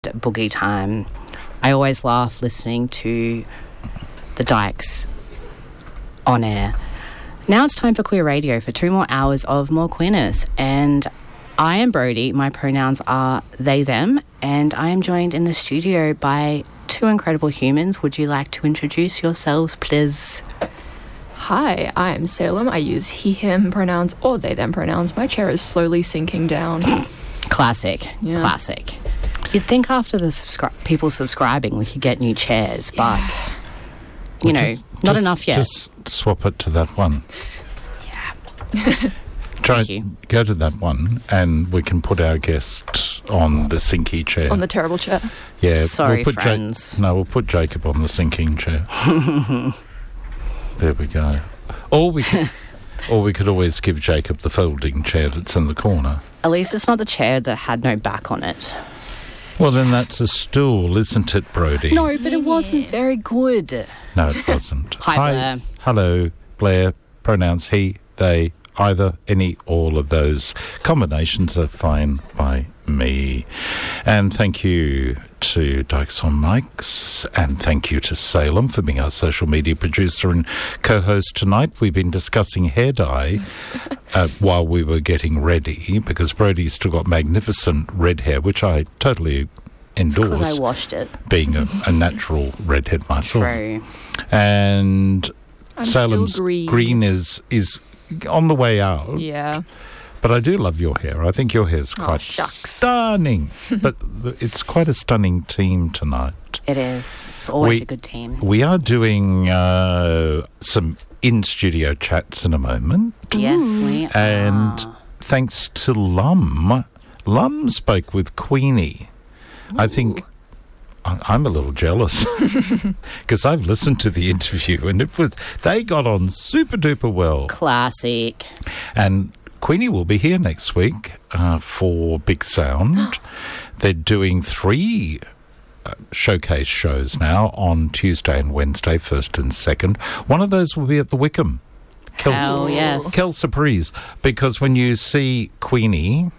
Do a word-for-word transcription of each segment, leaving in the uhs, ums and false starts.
Boogie Time. I always laugh listening to the Dykes on air. Now it's time for Queer Radio for two more hours of more queerness. And I am Brodie. My pronouns are they, them. And I am joined in the studio by two incredible humans. Would you like to introduce yourselves, please? Hi, I'm Salem. I use he, him pronouns or they, them pronouns. My chair is slowly sinking down. Classic. Yeah. Classic. You'd think after the subscri- people subscribing we could get new chairs, but, yeah. you well, know, just, not just, enough yet. Just swap it to that one. Yeah. Try Thank you. Go to that one and we can put our guest on the sinky chair. On the terrible chair? Yeah. Sorry, we'll put friends. Ja- no, we'll put Jacob on the sinking chair. There we go. Or we could, or we could always give Jacob the folding chair that's in the corner. At least it's not the chair that had no back on it. Well, then that's a stool, isn't it, Brodie? No, but it wasn't very good. No, it wasn't. Hi, Hi, Blair. Hello, Blair. Pronouns he, they, either, any, all of those combinations are fine by me. And thank you to Dykes on Mics, and thank you to Salem for being our social media producer and co-host tonight. We've been discussing hair dye uh, while we were getting ready, because Brodie's still got magnificent red hair, which I totally endorse. Because I washed it. Being a, a natural redhead myself. True. And I'm Salem's still green. green is is on the way out. Yeah. But I do love your hair. I think your hair's Oh, quite shucks. stunning. But th- it's quite a stunning team tonight. It is. It's always We- a good team. We are doing uh, some in-studio chats in a moment. Yes, we are. And thanks to Lum, Lum spoke with Queenie. I think I- I'm a little jealous because I've listened to the interview and it was they got on super duper well. Classic. And Queenie will be here next week uh, for Big Sound. They're doing three uh, showcase shows now on Tuesday and Wednesday, first and second. One of those will be at the Wickham. Kel- Hell yes. Kel Surprise. Because when you see Queenie,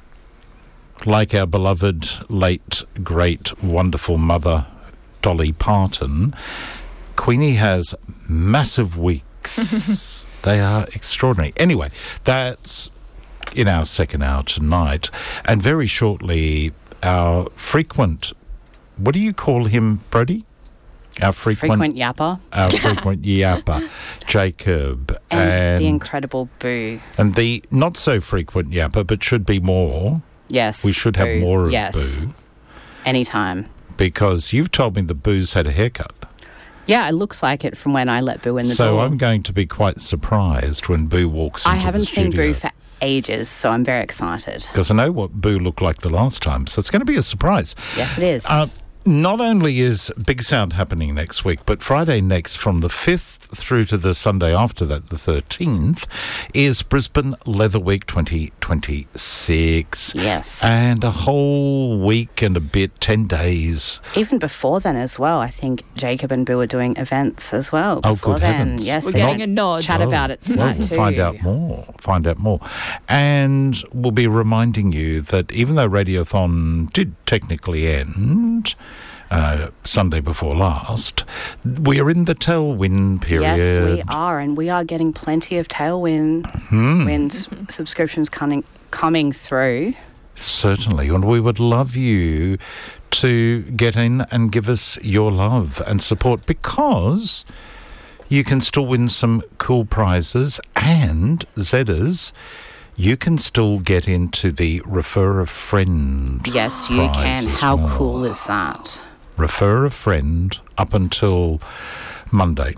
like our beloved, late, great, wonderful mother, Dolly Parton, Queenie has massive wigs. They are extraordinary. Anyway, that's in our second hour tonight. And very shortly, our frequent, what do you call him, Brodie? Our frequent, Frequent yapper. Our frequent yapper, Jacob. And, And, the incredible Boo. and the not so frequent yapper, but should be more. Yes. We should have Boo. more of yes. Boo. Anytime. Because you've told me the Boo's had a haircut. Yeah, it looks like it from when I let Boo in the So door. I'm going to be quite surprised when Boo walks into I haven't the seen studio. Boo for ages, so I'm very excited. Because I know what Boo looked like the last time, so it's going to be a surprise. Yes, it is. Uh, not only is Big Sound happening next week, but Friday next from the fifth through to the Sunday after that, the thirteenth, is Brisbane Leather Week twenty twenty-six. Yes. And a whole week and a bit, ten days. Even before then as well, I think Jacob and Boo are doing events as well. Oh, Before good then. heavens. Yes, We're they're getting gonna a nod. Chat Oh, about it well, tonight we'll too. find out more. Find out more. And we'll be reminding you that even though Radiothon did technically end uh, Sunday before last, we are in the tailwind period. Yes, we are, and we are getting plenty of tailwind Hmm. wind subscriptions coming coming through. Certainly. And we would love you to get in and give us your love and support, because you can still win some cool prizes, and Zedders, you can still get into the Refer a Friend Yes, you prize can. as How well. cool is that? Refer a Friend up until Monday.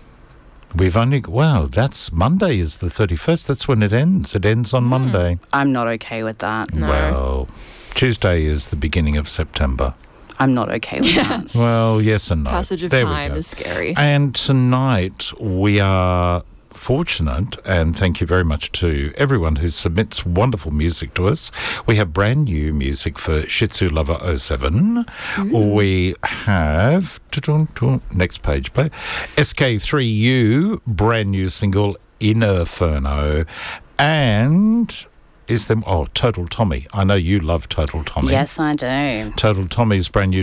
We've only... Wow, that's... Monday is the thirty-first. That's when it ends. It ends on Monday. I'm not okay with that. No. Well, Tuesday is the beginning of September. I'm not okay with that. Well, yes and no. Passage of There we time go. is scary. And tonight we are fortunate, and thank you very much to everyone who submits wonderful music to us. We have brand new music for Shih Tzu Lover oh seven. Mm. We have, next page, please, S K three U, brand new single, Inferno, and... Is them oh Total Tommy? I know you love Total Tommy. Yes, I do. Total Tommy's brand new